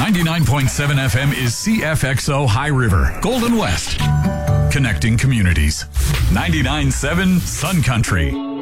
99.7 FM is CFXO High River, Golden West. Connecting communities. 99.7 Sun Country.